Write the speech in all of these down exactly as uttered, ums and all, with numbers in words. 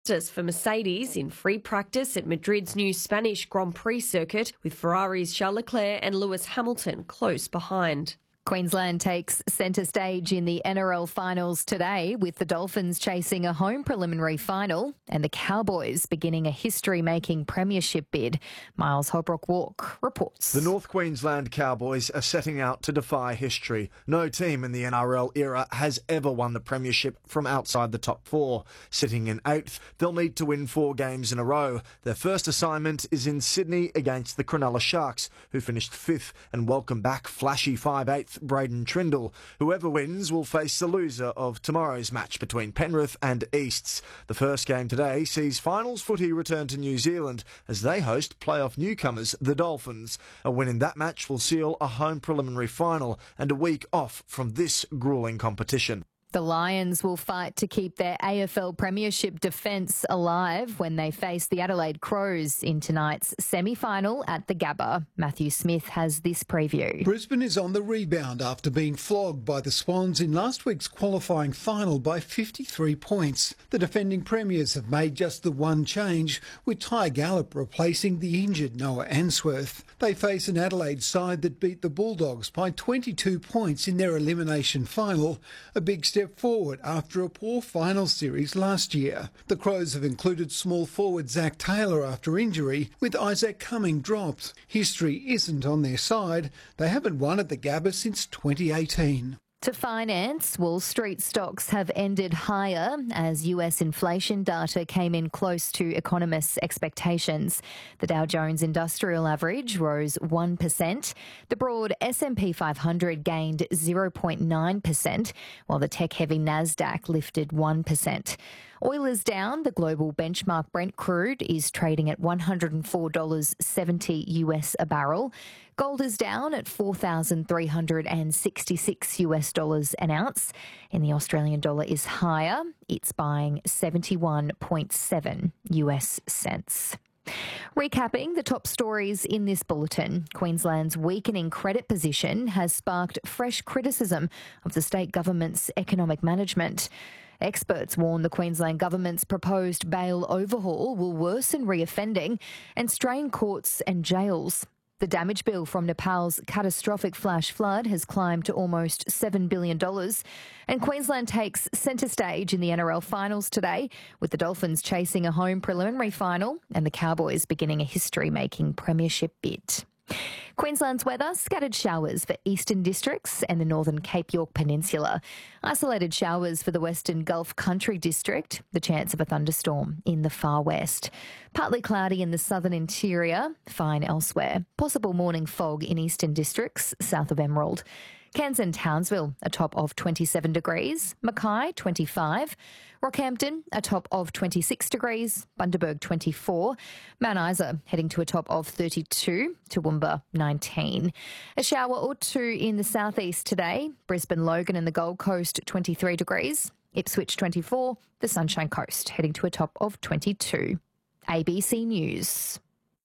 For Mercedes in free practice at Madrid's new Spanish Grand Prix circuit, with Ferrari's Charles Leclerc and Lewis Hamilton close behind. Queensland takes centre stage in the N R L finals today, with the Dolphins chasing a home preliminary final and the Cowboys beginning a history-making premiership bid. Miles Holbrook-Walk reports. The North Queensland Cowboys are setting out to defy history. No team in the N R L era has ever won the premiership from outside the top four. Sitting in eighth, they'll need to win four games in a row. Their first assignment is in Sydney against the Cronulla Sharks, who finished fifth, and welcome back flashy five eighth Braden Trindle. Whoever wins will face the loser of tomorrow's match between Penrith and Easts. The first game today sees finals footy return to New Zealand as they host playoff newcomers, the Dolphins. A win in that match will seal a home preliminary final and a week off from this gruelling competition. The Lions will fight to keep their A F L Premiership defence alive when they face the Adelaide Crows in tonight's semi-final at the Gabba. Matthew Smith has this preview. Brisbane is on the rebound after being flogged by the Swans in last week's qualifying final by fifty-three points. The defending premiers have made just the one change, with Ty Gallop replacing the injured Noah Answorth. They face an Adelaide side that beat the Bulldogs by twenty-two points in their elimination final, a big step forward after a poor final series last year. The Crows have included small forward Zach Taylor after injury, with Isaac Cumming dropped. History isn't on their side. They haven't won at the Gabba since twenty eighteen. To finance, Wall Street stocks have ended higher as U S inflation data came in close to economists' expectations. The Dow Jones Industrial Average rose one percent. The broad S and P five hundred gained zero point nine percent, while the tech-heavy Nasdaq lifted one percent. Oil is down. The global benchmark Brent crude is trading at one hundred four dollars seventy U S a barrel. Gold is down at four thousand three hundred sixty-six U S dollars an ounce. And the Australian dollar is higher. It's buying seventy-one point seven U S cents. Recapping the top stories in this bulletin, Queensland's weakening credit position has sparked fresh criticism of the state government's economic management. Experts warn the Queensland government's proposed bail overhaul will worsen reoffending and strain courts and jails. The damage bill from Nepal's catastrophic flash flood has climbed to almost seven billion dollars, and Queensland takes centre stage in the N R L finals today, with the Dolphins chasing a home preliminary final and the Cowboys beginning a history-making premiership bid. Queensland's weather, scattered showers for eastern districts and the northern Cape York Peninsula. Isolated showers for the western Gulf Country district, the chance of a thunderstorm in the far west. Partly cloudy in the southern interior, fine elsewhere. Possible morning fog in eastern districts, south of Emerald. Cairns and Townsville, a top of twenty-seven degrees. Mackay, twenty-five. Rockhampton, a top of twenty-six degrees. Bundaberg, twenty-four. Mount Isa, heading to a top of thirty-two. Toowoomba, nineteen. A shower or two in the southeast today. Brisbane, Logan and the Gold Coast, twenty-three degrees. Ipswich, twenty-four. The Sunshine Coast, heading to a top of twenty-two. A B C News.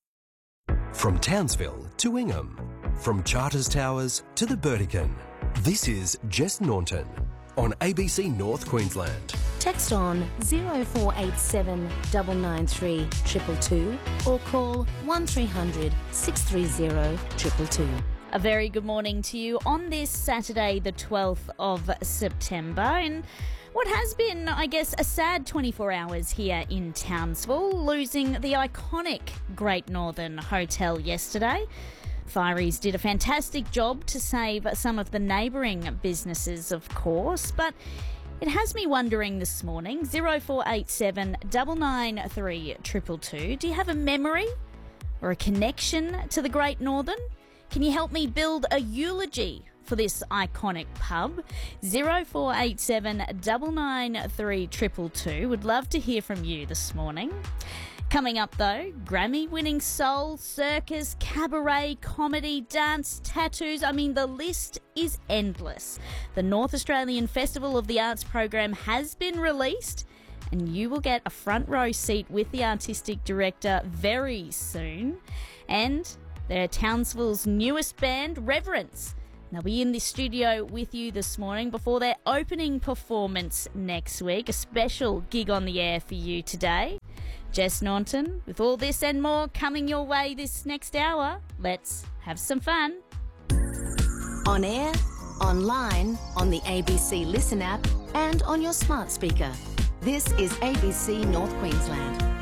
From Townsville to Ingham. From Charters Towers to the Burdekin. This is Jess Naunton on A B C North Queensland. Text on zero four eight seven nine nine three two two two or call one three hundred six three zero two two two. A very good morning to you on this Saturday, the twelfth of September. And what has been, I guess, a sad twenty-four hours here in Townsville, losing the iconic Great Northern Hotel yesterday. Fireys did a fantastic job to save some of the neighbouring businesses, of course, but it has me wondering this morning, zero four eight seven nine nine three two two two, do you have a memory or a connection to the Great Northern? Can you help me build a eulogy for this iconic pub? zero four eight seven nine nine three two two two. Would love to hear from you this morning. Coming up though, Grammy-winning soul, circus, cabaret, comedy, dance, tattoos. I mean, the list is endless. The North Australian Festival of the Arts program has been released, and you will get a front row seat with the artistic director very soon. And they're Townsville's newest band, Reverence. They'll be in the studio with you this morning before their opening performance next week. A special gig on the air for you today. Jess Naunton, with all this and more coming your way this next hour. Let's have some fun. On air, online, on the A B C Listen app and on your smart speaker. This is A B C North Queensland.